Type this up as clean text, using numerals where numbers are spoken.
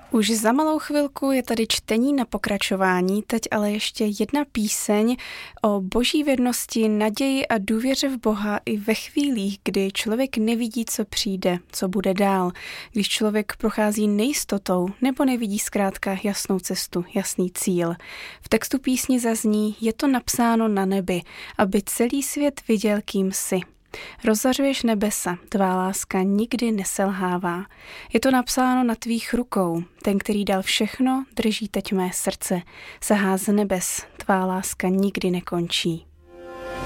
Už za malou chvilku je tady čtení na pokračování, teď ale ještě jedna píseň o boží věrnosti, naději a důvěře v Boha i ve chvílích, kdy člověk nevidí, co přijde, co bude dál, když člověk prochází nejistotou nebo nevidí zkrátka jasnou cestu, jasný cíl. V textu písně zazní: je to napsáno na nebi, aby celý svět viděl, kým jsi. Rozzařuješ nebesa, tvá láska nikdy neselhává. Je to napsáno na tvých rukou, ten, který dal všechno, drží teď mé srdce. Sahá z nebes, tvá láska nikdy nekončí.